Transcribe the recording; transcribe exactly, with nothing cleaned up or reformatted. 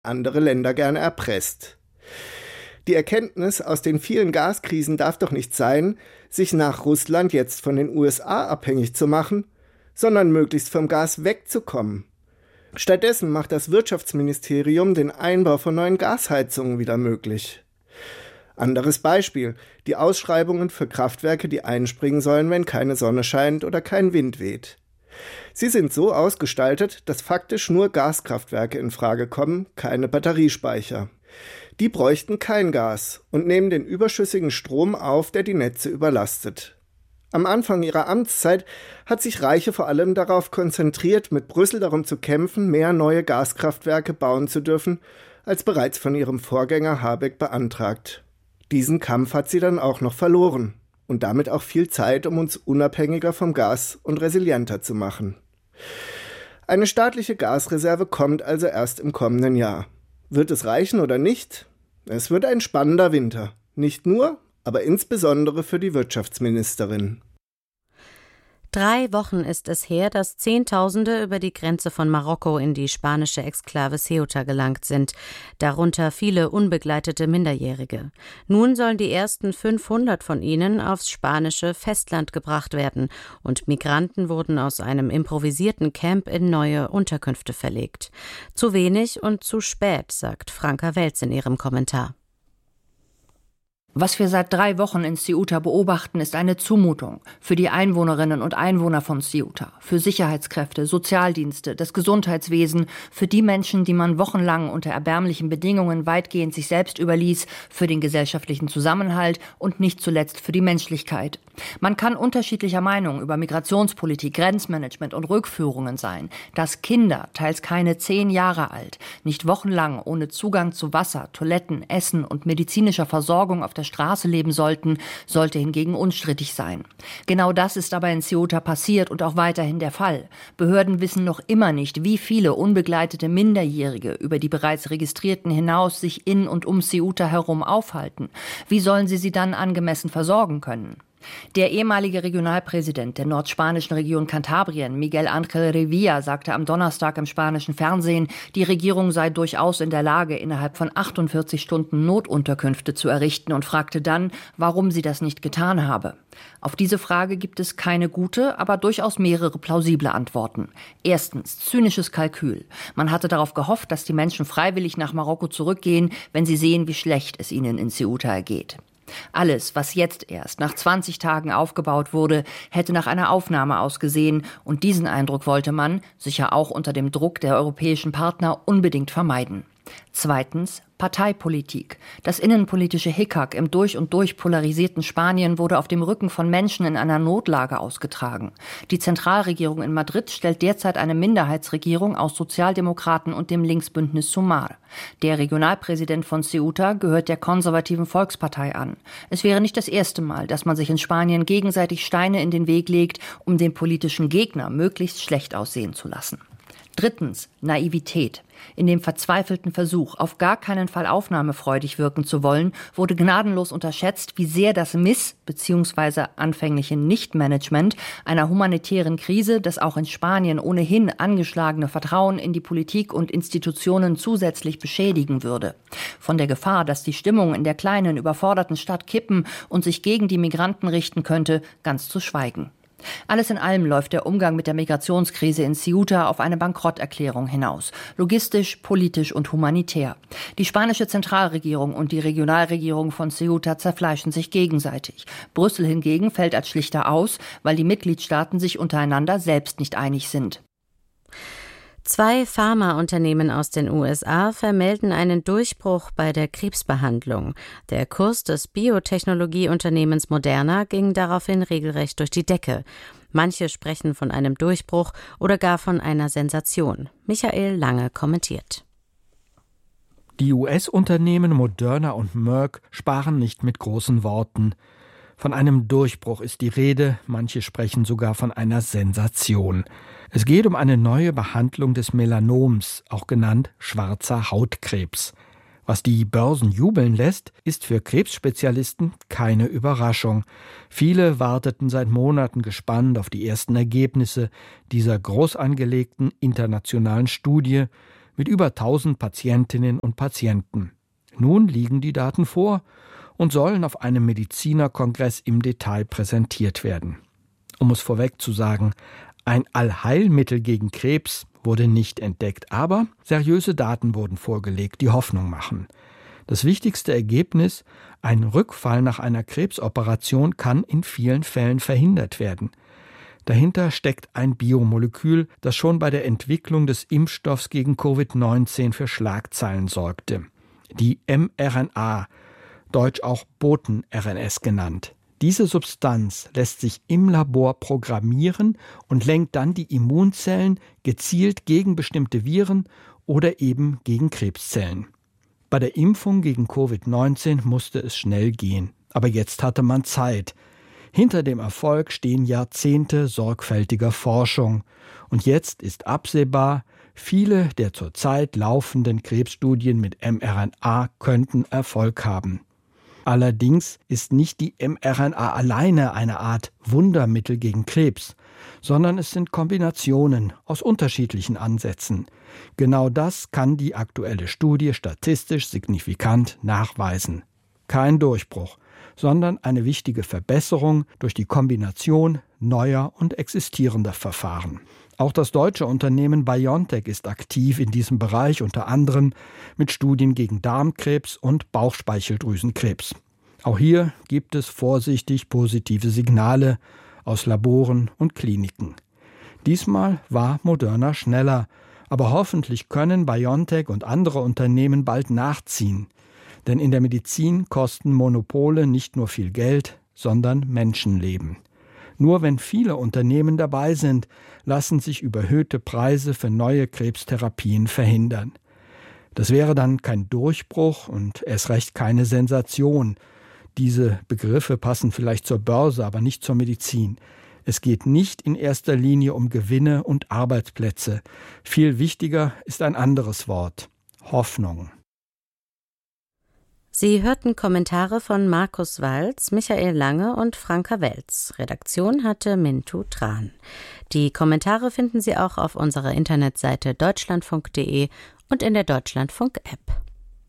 andere Länder gerne erpresst. Die Erkenntnis aus den vielen Gaskrisen darf doch nicht sein, sich nach Russland jetzt von den U S A abhängig zu machen, sondern möglichst vom Gas wegzukommen. Stattdessen macht das Wirtschaftsministerium den Einbau von neuen Gasheizungen wieder möglich. Anderes Beispiel: die Ausschreibungen für Kraftwerke, die einspringen sollen, wenn keine Sonne scheint oder kein Wind weht. Sie sind so ausgestaltet, dass faktisch nur Gaskraftwerke in Frage kommen, keine Batteriespeicher. Die bräuchten kein Gas und nehmen den überschüssigen Strom auf, der die Netze überlastet. Am Anfang ihrer Amtszeit hat sich Reiche vor allem darauf konzentriert, mit Brüssel darum zu kämpfen, mehr neue Gaskraftwerke bauen zu dürfen, als bereits von ihrem Vorgänger Habeck beantragt. Diesen Kampf hat sie dann auch noch verloren und damit auch viel Zeit, um uns unabhängiger vom Gas und resilienter zu machen. Eine staatliche Gasreserve kommt also erst im kommenden Jahr. Wird es reichen oder nicht? Es wird ein spannender Winter. Nicht nur, aber insbesondere für die Wirtschaftsministerin. Drei Wochen ist es her, dass Zehntausende über die Grenze von Marokko in die spanische Exklave Ceuta gelangt sind, darunter viele unbegleitete Minderjährige. Nun sollen die ersten fünfhundert von ihnen aufs spanische Festland gebracht werden und Migranten wurden aus einem improvisierten Camp in neue Unterkünfte verlegt. Zu wenig und zu spät, sagt Franka Welz in ihrem Kommentar. Was wir seit drei Wochen in Ceuta beobachten, ist eine Zumutung für die Einwohnerinnen und Einwohner von Ceuta, für Sicherheitskräfte, Sozialdienste, das Gesundheitswesen, für die Menschen, die man wochenlang unter erbärmlichen Bedingungen weitgehend sich selbst überließ, für den gesellschaftlichen Zusammenhalt und nicht zuletzt für die Menschlichkeit. Man kann unterschiedlicher Meinung über Migrationspolitik, Grenzmanagement und Rückführungen sein. Dass Kinder, teils keine zehn Jahre alt, nicht wochenlang ohne Zugang zu Wasser, Toiletten, Essen und medizinischer Versorgung auf der Straße leben sollten, sollte hingegen unstrittig sein. Genau das ist aber in Ceuta passiert und auch weiterhin der Fall. Behörden wissen noch immer nicht, wie viele unbegleitete Minderjährige über die bereits Registrierten hinaus sich in und um Ceuta herum aufhalten. Wie sollen sie sie dann angemessen versorgen können? Der ehemalige Regionalpräsident der nordspanischen Region Kantabrien, Miguel Ángel Revilla, sagte am Donnerstag im spanischen Fernsehen, die Regierung sei durchaus in der Lage, innerhalb von achtundvierzig Stunden Notunterkünfte zu errichten und fragte dann, warum sie das nicht getan habe. Auf diese Frage gibt es keine gute, aber durchaus mehrere plausible Antworten. Erstens, zynisches Kalkül. Man hatte darauf gehofft, dass die Menschen freiwillig nach Marokko zurückgehen, wenn sie sehen, wie schlecht es ihnen in Ceuta ergeht. Alles, was jetzt erst nach zwanzig Tagen aufgebaut wurde, hätte nach einer Aufnahme ausgesehen und diesen Eindruck wollte man, sicher auch unter dem Druck der europäischen Partner, unbedingt vermeiden. Zweitens, Parteipolitik. Das innenpolitische Hickhack im durch und durch polarisierten Spanien wurde auf dem Rücken von Menschen in einer Notlage ausgetragen. Die Zentralregierung in Madrid stellt derzeit eine Minderheitsregierung aus Sozialdemokraten und dem Linksbündnis Sumar. Der Regionalpräsident von Ceuta gehört der konservativen Volkspartei an. Es wäre nicht das erste Mal, dass man sich in Spanien gegenseitig Steine in den Weg legt, um den politischen Gegner möglichst schlecht aussehen zu lassen. Drittens, Naivität. In dem verzweifelten Versuch, auf gar keinen Fall aufnahmefreudig wirken zu wollen, wurde gnadenlos unterschätzt, wie sehr das Miss- bzw. anfängliche Nichtmanagement einer humanitären Krise das auch in Spanien ohnehin angeschlagene Vertrauen in die Politik und Institutionen zusätzlich beschädigen würde. Von der Gefahr, dass die Stimmung in der kleinen, überforderten Stadt kippen und sich gegen die Migranten richten könnte, ganz zu schweigen. Alles in allem läuft der Umgang mit der Migrationskrise in Ceuta auf eine Bankrotterklärung hinaus. Logistisch, politisch und humanitär. Die spanische Zentralregierung und die Regionalregierung von Ceuta zerfleischen sich gegenseitig. Brüssel hingegen fällt als schlichter aus, weil die Mitgliedstaaten sich untereinander selbst nicht einig sind. Zwei Pharmaunternehmen aus den U S A vermelden einen Durchbruch bei der Krebsbehandlung. Der Kurs des Biotechnologieunternehmens Moderna ging daraufhin regelrecht durch die Decke. Manche sprechen von einem Durchbruch oder gar von einer Sensation. Michael Lange kommentiert. Die U S-Unternehmen Moderna und Merck sparen nicht mit großen Worten. Von einem Durchbruch ist die Rede, manche sprechen sogar von einer Sensation. Es geht um eine neue Behandlung des Melanoms, auch genannt schwarzer Hautkrebs. Was die Börsen jubeln lässt, ist für Krebsspezialisten keine Überraschung. Viele warteten seit Monaten gespannt auf die ersten Ergebnisse dieser groß angelegten internationalen Studie, mit über tausend Patientinnen und Patienten. Nun liegen die Daten vor und sollen auf einem Medizinerkongress im Detail präsentiert werden. Um es vorweg zu sagen, ein Allheilmittel gegen Krebs wurde nicht entdeckt, aber seriöse Daten wurden vorgelegt, die Hoffnung machen. Das wichtigste Ergebnis: ein Rückfall nach einer Krebsoperation kann in vielen Fällen verhindert werden. Dahinter steckt ein Biomolekül, das schon bei der Entwicklung des Impfstoffs gegen Covid neunzehn für Schlagzeilen sorgte. Die mRNA, deutsch auch Boten-R N S genannt. Diese Substanz lässt sich im Labor programmieren und lenkt dann die Immunzellen gezielt gegen bestimmte Viren oder eben gegen Krebszellen. Bei der Impfung gegen Covid neunzehn musste es schnell gehen, aber jetzt hatte man Zeit. Hinter dem Erfolg stehen Jahrzehnte sorgfältiger Forschung. Und jetzt ist absehbar, viele der zurzeit laufenden Krebsstudien mit mRNA könnten Erfolg haben. Allerdings ist nicht die mRNA alleine eine Art Wundermittel gegen Krebs, sondern es sind Kombinationen aus unterschiedlichen Ansätzen. Genau das kann die aktuelle Studie statistisch signifikant nachweisen. Kein Durchbruch, sondern eine wichtige Verbesserung durch die Kombination neuer und existierender Verfahren. Auch das deutsche Unternehmen BioNTech ist aktiv in diesem Bereich, unter anderem mit Studien gegen Darmkrebs und Bauchspeicheldrüsenkrebs. Auch hier gibt es vorsichtig positive Signale aus Laboren und Kliniken. Diesmal war Moderna schneller, aber hoffentlich können BioNTech und andere Unternehmen bald nachziehen. Denn in der Medizin kosten Monopole nicht nur viel Geld, sondern Menschenleben. Nur wenn viele Unternehmen dabei sind, lassen sich überhöhte Preise für neue Krebstherapien verhindern. Das wäre dann kein Durchbruch und erst recht keine Sensation. Diese Begriffe passen vielleicht zur Börse, aber nicht zur Medizin. Es geht nicht in erster Linie um Gewinne und Arbeitsplätze. Viel wichtiger ist ein anderes Wort: Hoffnung. Sie hörten Kommentare von Markus Walz, Michael Lange und Franka Welz. Redaktion hatte Mintu Tran. Die Kommentare finden Sie auch auf unserer Internetseite deutschlandfunk punkt de und in der Deutschlandfunk-App.